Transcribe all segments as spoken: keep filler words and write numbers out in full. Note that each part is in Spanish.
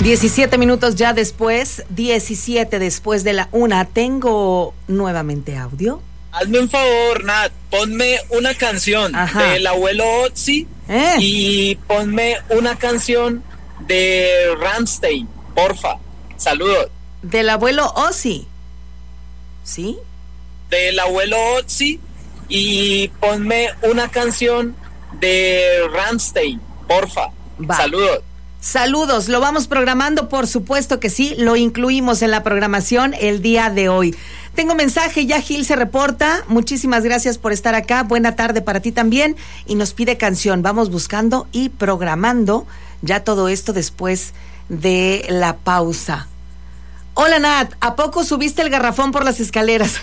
diecisiete minutos ya después, diecisiete después de la una. Tengo nuevamente audio. Hazme un favor, Nat, ponme una canción Ajá. del abuelo Otzi eh. y ponme una canción de Rammstein, porfa. Saludos. Del abuelo Ozzy, ¿sí? Del abuelo Otzi y ponme una canción de Rammstein, porfa. Va. Saludos. Saludos, lo vamos programando, por supuesto que sí, lo incluimos en la programación el día de hoy. Tengo mensaje, ya Gil se reporta, muchísimas gracias por estar acá, buena tarde para ti también, y nos pide canción, vamos buscando y programando ya todo esto después de la pausa. Hola Nat, ¿a poco subiste el garrafón por las escaleras?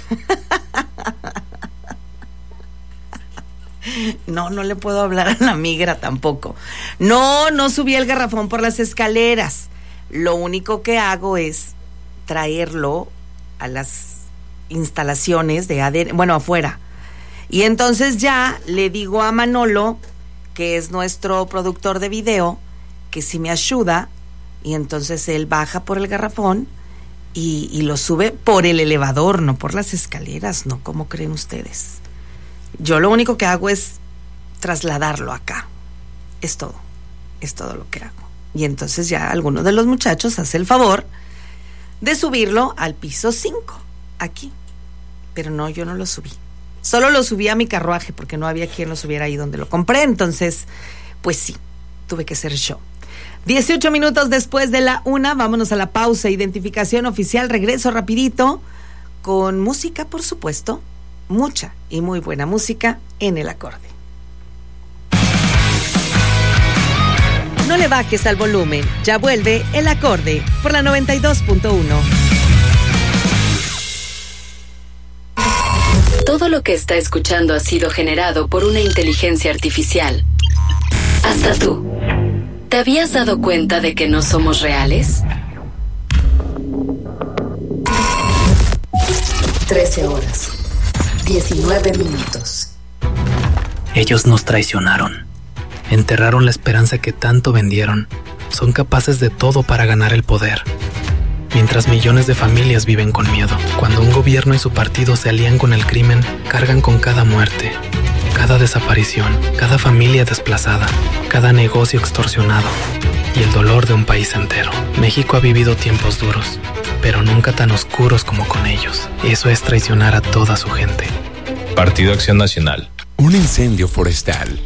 No, no le puedo hablar a la migra tampoco. No, no subí el garrafón por las escaleras. Lo único que hago es traerlo a las instalaciones de A D N, bueno, afuera. Y entonces ya le digo a Manolo, que es nuestro productor de video, que si me ayuda, y entonces él baja por el garrafón y, y lo sube por el elevador, no por las escaleras, ¿no? ¿Cómo creen ustedes? Yo lo único que hago es trasladarlo acá. Es todo. Es todo lo que hago. Y entonces ya alguno de los muchachos hace el favor de subirlo al piso cinco, aquí. Pero no, yo no lo subí. Solo lo subí a mi carruaje porque no había quien lo subiera ahí donde lo compré. Entonces, pues sí, tuve que ser yo. dieciocho minutos después de la una, vámonos a la pausa. Identificación oficial, regreso rapidito con música, por supuesto. Mucha y muy buena música en el acorde. No le bajes al volumen, ya vuelve el acorde por la noventa y dos punto uno. Todo lo que está escuchando ha sido generado por una inteligencia artificial. Hasta tú. ¿Te habías dado cuenta de que no somos reales? trece horas. diecinueve minutos. Ellos nos traicionaron. Enterraron la esperanza que tanto vendieron. Son capaces de todo para ganar el poder. Mientras millones de familias viven con miedo. Cuando un gobierno y su partido se alían con el crimen, cargan con cada muerte, cada desaparición, cada familia desplazada, cada negocio extorsionado y el dolor de un país entero. México ha vivido tiempos duros, pero nunca tan oscuros como con ellos. Eso es traicionar a toda su gente. Partido Acción Nacional. Un incendio forestal